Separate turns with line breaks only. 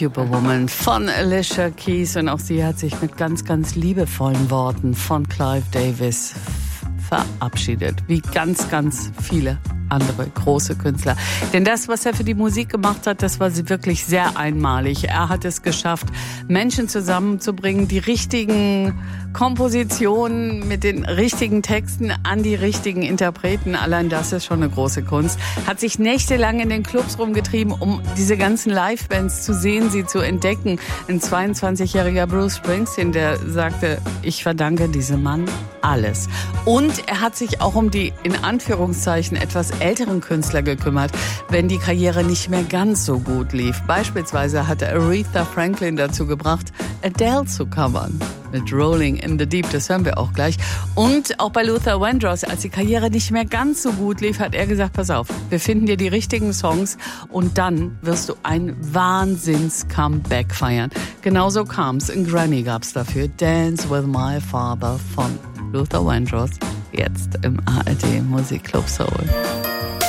Superwoman von Alicia Keys, und auch sie hat sich mit ganz, ganz liebevollen Worten von Clive Davis verabschiedet, wie ganz, ganz viele andere große Künstler. Denn das, was er für die Musik gemacht hat, das war wirklich sehr einmalig. Er hat es geschafft, Menschen zusammenzubringen, die richtigen Kompositionen mit den richtigen Texten an die richtigen Interpreten. Allein das ist schon eine große Kunst. Hat sich nächtelang in den Clubs rumgetrieben, um diese ganzen Livebands zu sehen, sie zu entdecken. Ein 22-jähriger Bruce Springsteen, der sagte, ich verdanke diesem Mann alles. Und er hat sich auch um die, in Anführungszeichen, etwas älteren Künstler gekümmert, wenn die Karriere nicht mehr ganz so gut lief. Beispielsweise hat er Aretha Franklin dazu gebracht, Adele zu covern. Mit Rolling in the Deep, das hören wir auch gleich. Und auch bei Luther Vandross, als die Karriere nicht mehr ganz so gut lief, hat er gesagt, pass auf, wir finden dir die richtigen Songs und dann wirst du ein Wahnsinns-Comeback feiern. Genauso kam's. Ein Grammy gab's dafür. Dance with My Father von Luther Vandross. Jetzt im ARD Musikclub Soul.